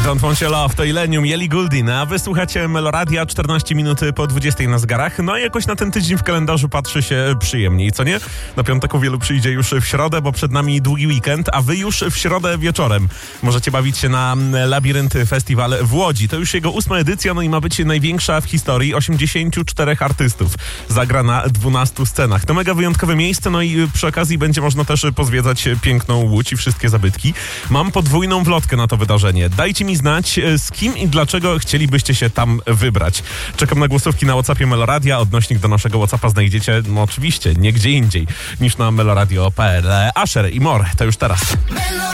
Don't Want Your Love to Illenium, Ellie Goulding, a wysłuchacie Meloradia 14 minut po 20 na zegarach. No i jakoś na ten tydzień w kalendarzu patrzy się przyjemniej, co nie? Do piątku wielu przyjdzie już w środę, bo przed nami długi weekend, a wy już w środę wieczorem możecie bawić się na Labirynt Festiwal w Łodzi. To już jego 8. edycja, no i ma być największa w historii. 84 artystów zagra na 12 scenach. To mega wyjątkowe miejsce, no i przy okazji będzie można też pozwiedzać piękną Łódź i wszystkie zabytki. Mam podwójną wlotkę na to wydarzenie. Dajcie mi znać, z kim i dlaczego chcielibyście się tam wybrać. Czekam na głosówki na WhatsAppie Meloradia. Odnośnik do naszego WhatsAppa znajdziecie, no oczywiście, nie gdzie indziej niż na meloradio.pl. Asher i More, to już teraz.